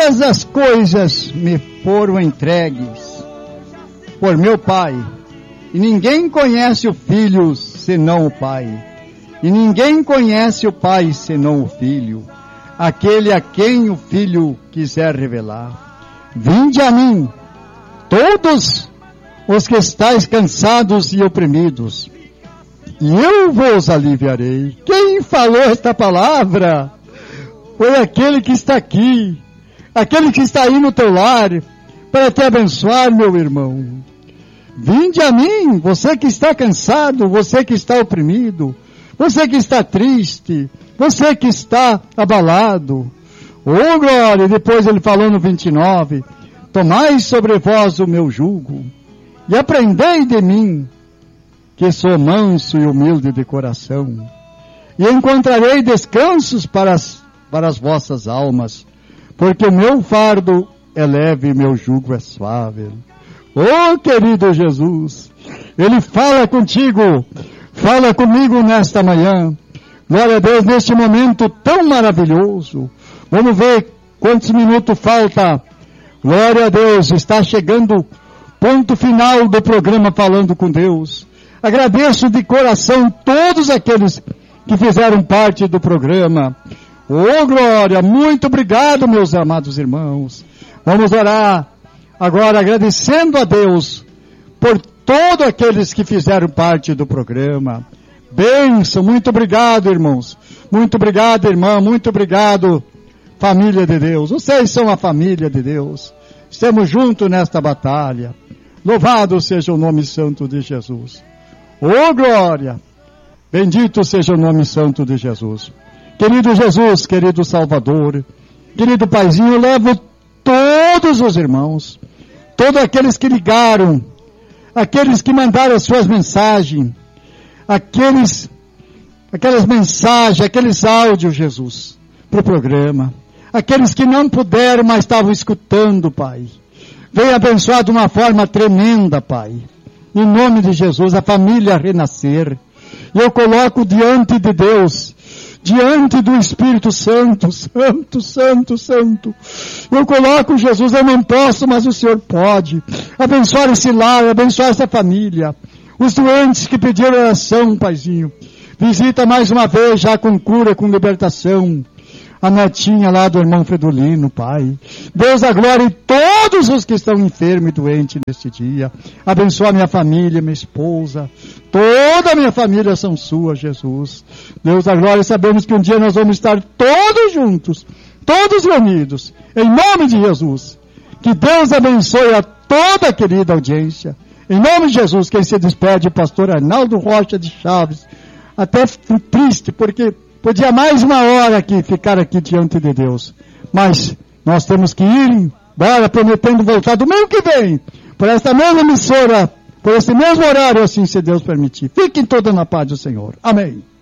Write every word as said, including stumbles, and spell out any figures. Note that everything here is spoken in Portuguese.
todas as coisas me foram entregues por meu Pai, e ninguém conhece o Filho senão o Pai, e ninguém conhece o Pai senão o Filho, aquele a quem o Filho quiser revelar. Vinde a mim, todos os que estáis cansados e oprimidos, e eu vos aliviarei. Quem falou esta palavra foi aquele que está aqui, aquele que está aí no teu lar, para te abençoar, meu irmão. Vinde a mim, você que está cansado, você que está oprimido, você que está triste, você que está abalado. Oh, glória! Depois ele falou no vinte e nove, tomai sobre vós o meu jugo, e aprendei de mim, que sou manso e humilde de coração, e encontrarei descansos para as, para as vossas almas, porque o meu fardo é leve e meu jugo é suave. Oh, querido Jesus, Ele fala contigo, fala comigo nesta manhã. Glória a Deus, neste momento tão maravilhoso. Vamos ver quantos minutos falta. Glória a Deus, está chegando ponto final do programa Falando com Deus. Agradeço de coração todos aqueles que fizeram parte do programa. Oh, glória, muito obrigado, meus amados irmãos. Vamos orar agora agradecendo a Deus por todos aqueles que fizeram parte do programa. Bênção, muito obrigado, irmãos. Muito obrigado, irmã, muito obrigado, família de Deus. Vocês são a família de Deus. Estamos juntos nesta batalha. Louvado seja o nome santo de Jesus. Oh, glória! Bendito seja o nome santo de Jesus. Querido Jesus, querido Salvador, querido Paizinho, eu levo todos os irmãos, todos aqueles que ligaram, aqueles que mandaram as suas mensagens, aqueles, aquelas mensagens, aqueles áudios, Jesus, para o programa, aqueles que não puderam, mas estavam escutando, Pai. Venha abençoar de uma forma tremenda, Pai. Em nome de Jesus, a família renascer. E eu coloco diante de Deus, diante do Espírito Santo, Santo, Santo, Santo. Eu coloco, Jesus, eu não posso, mas o Senhor pode. Abençoar esse lar, abençoar essa família. Os doentes que pediram oração, Paizinho. Visita mais uma vez, já com cura, com libertação. A netinha lá do irmão Fredolino, Pai. Deus a glória em todos os que estão enfermos e doentes neste dia. Abençoa a minha família, minha esposa. Toda a minha família são suas, Jesus. Deus a glória, sabemos que um dia nós vamos estar todos juntos, todos reunidos, em nome de Jesus. Que Deus abençoe a toda a querida audiência. Em nome de Jesus, quem se despede, pastor Arnaldo Rocha de Chaves. Até triste, porque podia mais uma hora aqui, ficar aqui diante de Deus. Mas nós temos que ir embora, prometendo voltar domingo que vem, por esta mesma emissora, por esse mesmo horário, assim, se Deus permitir. Fiquem todos na paz do Senhor. Amém.